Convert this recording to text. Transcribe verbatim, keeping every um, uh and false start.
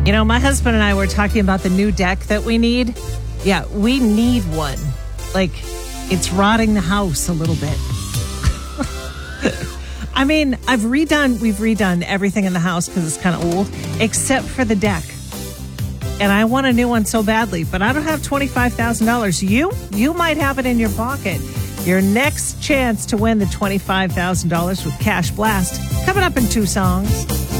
You know, my husband and I were talking about the new deck that we need. Yeah, we need one. Like, it's rotting the house a little bit. I mean, I've redone, we've redone everything in the house because it's kind of old, except for the deck. And I want a new one so badly, but I don't have twenty-five thousand dollars. You, you might have it in your pocket. Your next chance to win the twenty-five thousand dollars with Cash Blast coming up in two songs.